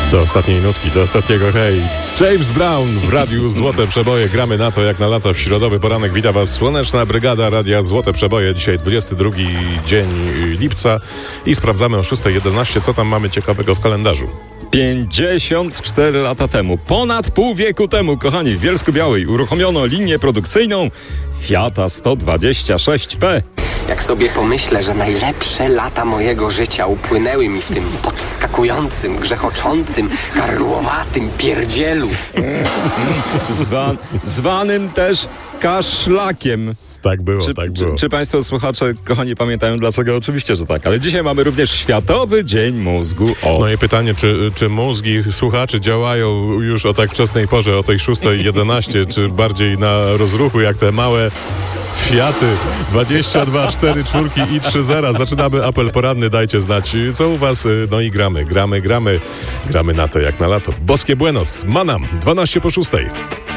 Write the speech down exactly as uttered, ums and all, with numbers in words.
Do ostatniej nutki, do ostatniego hej. James Brown w Radiu Złote Przeboje. Gramy na to jak na lata w środowy poranek. Wita Was Słoneczna Brygada Radia Złote Przeboje. Dzisiaj dwudziesty drugi dzień lipca i sprawdzamy o szósta jedenaście, co tam mamy ciekawego w kalendarzu. pięćdziesiąt cztery lata temu, ponad pół wieku temu, kochani, w Bielsku-Białej uruchomiono linię produkcyjną Fiata sto dwadzieścia sześć P. Jak sobie pomyślę, że najlepsze lata mojego życia upłynęły mi w tym podskakującym, grzechoczącym, karłowatym pierdzielu. Zwa, zwanym też kaszlakiem. Tak było, Czy, tak było. Czy, czy Państwo słuchacze, kochani, pamiętają dlaczego? Oczywiście, że tak. Ale dzisiaj mamy również Światowy Dzień Mózgu. O. No i pytanie, czy, czy mózgi słuchaczy działają już o tak wczesnej porze, o tej szóstej jedenaście, czy bardziej na rozruchu, jak te małe Fiaty dwadzieścia dwa, cztery, cztery i trzy zera. Zaczynamy apel poranny, dajcie znać, co u Was. No i gramy, gramy, gramy. Gramy na to jak na lato. Boskie Buenos, Manam, dwanaście po szóstej.